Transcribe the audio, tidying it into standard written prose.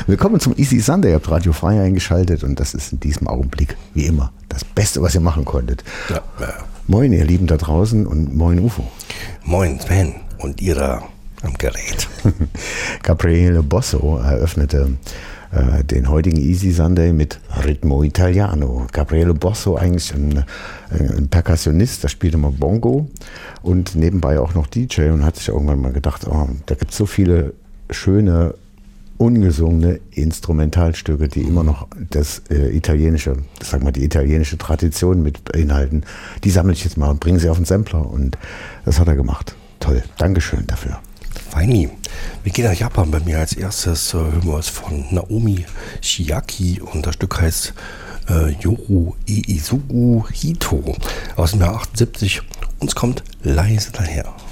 Willkommen zum Easy Sunday. Ihr habt Radio Frei eingeschaltet und das ist in diesem Augenblick, wie immer, das Beste, was ihr machen konntet. Ja. Moin, ihr Lieben da draußen und moin, Ufo. Moin, Sven und ihr da am Gerät. Gabriele Bosso eröffnete den heutigen Easy Sunday mit Ritmo Italiano. Gabriele Bosso, eigentlich ein Perkussionist, der spielt immer Bongo und nebenbei auch noch DJ und hat sich irgendwann mal gedacht, oh, da gibt es so viele schöne, ungesungene Instrumentalstücke, die immer noch das italienische, sag mal, die italienische Tradition mit beinhalten. Die sammle ich jetzt mal und bringe sie auf den Sampler und das hat er gemacht. Toll, Dankeschön dafür. Feini. Wir gehen nach Japan. Bei mir als erstes hören wir es von Naomi Shiaki und das Stück heißt Yoru Iizugu Hito aus dem Jahr 78. Uns kommt leise daher.